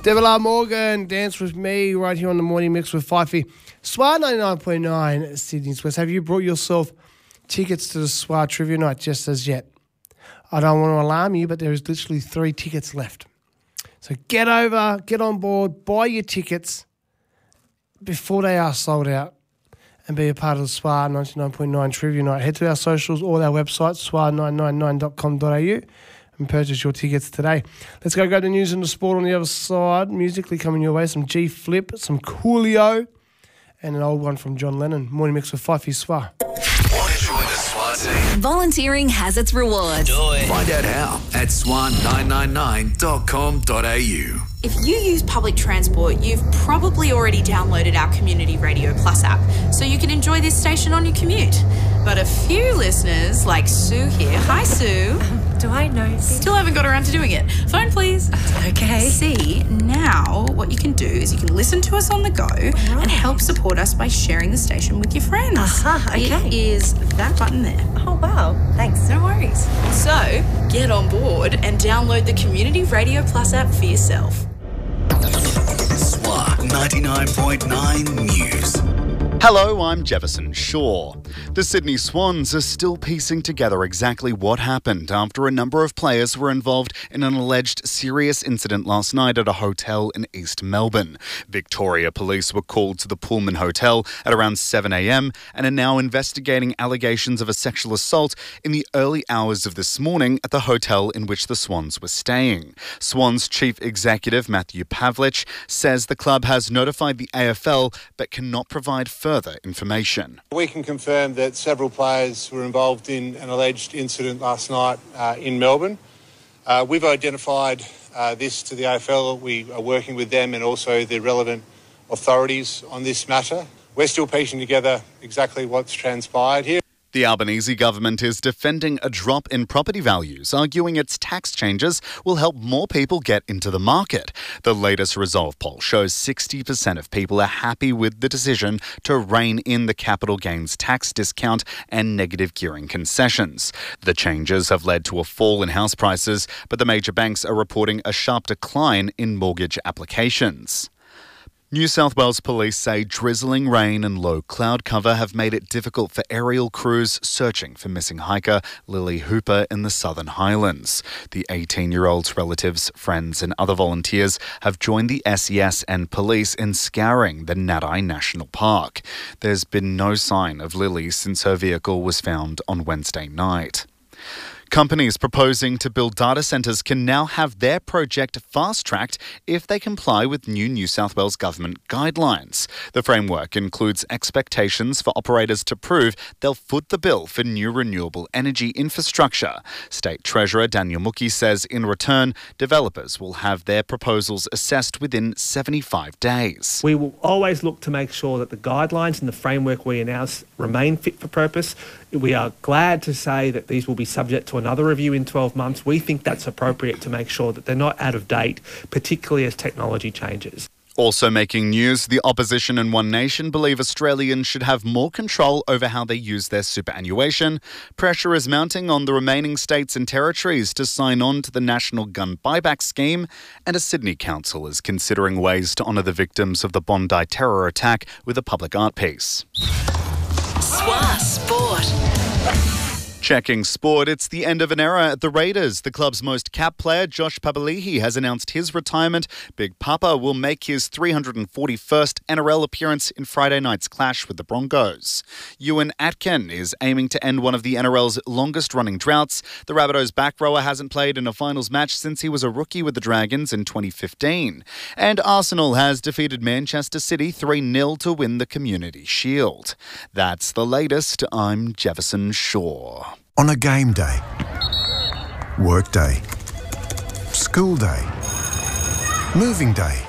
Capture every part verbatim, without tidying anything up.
Devil R. Morgan, Dance With Me, right here on the Morning Mix with Fifey. S W A ninety-nine point nine, Sydney's West. Have you brought yourself tickets to the S W A Trivia Night just as yet? I don't want to alarm you, but there is literally three tickets left. So get over, get on board, buy your tickets before they are sold out and be a part of the S W A ninety-nine point nine Trivia Night. Head to our socials or our website, S W A nine nine nine dot com dot a u, and purchase your tickets today. Let's go go to news and the sport on the other side. Musically coming your way, some G Flip, some Coolio, and an old one from John Lennon. Morning Mix with Fifey S W A. Want to join the S W A team? Volunteering has its rewards. Do it. Find out how at S W A nine nine nine dot com dot a u. If you use public transport, you've probably already downloaded our Community Radio Plus app, so you can enjoy this station on your commute. But a few listeners, like Sue here, hi Sue. Um, do I know? Still haven't got around to doing it. Phone please. Okay. See, now what you can do is you can listen to us on the go right. and help support us by sharing the station with your friends. Aha, okay. It is that button there. Oh, wow. Thanks. No worries. So, get on board and download the Community Radio Plus app for yourself. S W A ninety-nine point nine News. Hello, I'm Jefferson Shaw. The Sydney Swans are still piecing together exactly what happened after a number of players were involved in an alleged serious incident last night at a hotel in East Melbourne. Victoria Police were called to the Pullman Hotel at around seven a m and are now investigating allegations of a sexual assault in the early hours of this morning at the hotel in which the Swans were staying. Swans Chief Executive Matthew Pavlich says the club has notified the A F L but cannot provide further Further information. We can confirm that several players were involved in an alleged incident last night uh, in Melbourne. Uh, we've identified uh, this to the A F L. We are working with them and also the relevant authorities on this matter. We're still piecing together exactly what's transpired here. The Albanese government is defending a drop in property values, arguing its tax changes will help more people get into the market. The latest Resolve poll shows sixty percent of people are happy with the decision to rein in the capital gains tax discount and negative gearing concessions. The changes have led to a fall in house prices, but the major banks are reporting a sharp decline in mortgage applications. New South Wales Police say drizzling rain and low cloud cover have made it difficult for aerial crews searching for missing hiker Lily Hooper in the Southern Highlands. The eighteen-year-old's relatives, friends and other volunteers have joined the S E S and police in scouring the Nadi National Park. There's been no sign of Lily since her vehicle was found on Wednesday night. Companies proposing to build data centres can now have their project fast-tracked if they comply with new New South Wales Government guidelines. The framework includes expectations for operators to prove they'll foot the bill for new renewable energy infrastructure. State Treasurer Daniel Mookie says in return, developers will have their proposals assessed within seventy-five days. We will always look to make sure that the guidelines and the framework we announce remain fit for purpose. We are glad to say that these will be subject to another review in twelve months. We think that's appropriate to make sure that they're not out of date, particularly as technology changes. Also making news, the opposition and One Nation believe Australians should have more control over how they use their superannuation. Pressure is mounting on the remaining states and territories to sign on to the National Gun Buyback Scheme, and a Sydney council is considering ways to honour the victims of the Bondi terror attack with a public art piece. S W A Sport. Checking sport, it's the end of an era at the Raiders. The club's most capped player, Josh Papali'i, has announced his retirement. Big Papa will make his three hundred forty-first N R L appearance in Friday night's clash with the Broncos. Ewan Atkin is aiming to end one of the N R L's longest-running droughts. The Rabbitohs back rower hasn't played in a finals match since he was a rookie with the Dragons in twenty fifteen. And Arsenal has defeated Manchester City three nil to win the Community Shield. That's the latest. I'm Jefferson Shaw. On a game day, work day, school day, moving day,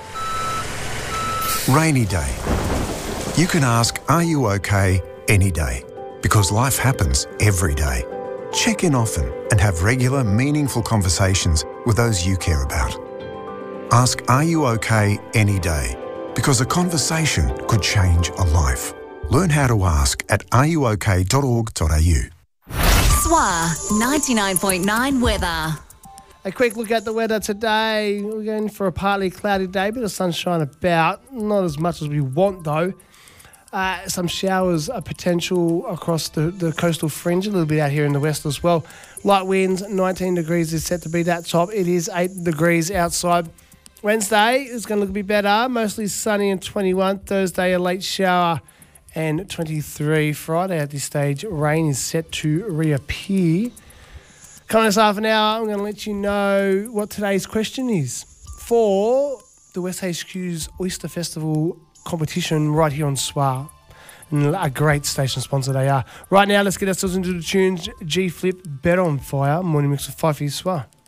rainy day, you can ask, are you okay, any day? Because life happens every day. Check in often and have regular, meaningful conversations with those you care about. Ask, are you okay, any day? Because a conversation could change a life. Learn how to ask at are you okay dot org dot a u. S W A ninety-nine point nine weather. A quick look at the weather today. We're going for a partly cloudy day, bit of sunshine about. Not as much as we want, though. Uh, some showers are potential across the, the coastal fringe, a little bit out here in the west as well. Light winds, nineteen degrees is set to be that top. It is eight degrees outside. Wednesday is going to look a bit better, mostly sunny and twenty-one. Thursday, a late shower and twenty-three. Friday at this stage, rain is set to reappear. Coming us half an hour, I'm going to let you know what today's question is for the West H Q's Oyster Festival competition right here on S W A. And a great station sponsor they are. Right now, let's get ourselves into the tunes. G Flip, Better on Fire, morning mix with Fifey S W A.